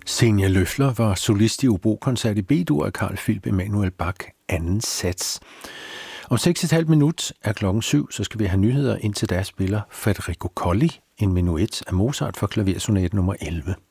Senja Løffler var solist i obokoncert i B-dur af Carl Philipp Emanuel Bach, anden sats. Om 6,5 minut er klokken 7, så skal vi have nyheder. Indtil da spiller Federico Colli en menuet af Mozart for klaversonaten nummer 11.